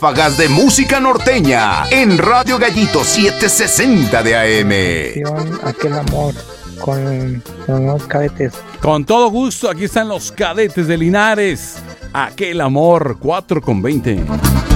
ráfagas de música norteña en Radio Gallito 760 de AM. Aquel amor con los cadetes. Con todo gusto, aquí están los Cadetes de Linares. Aquel amor, 4:20.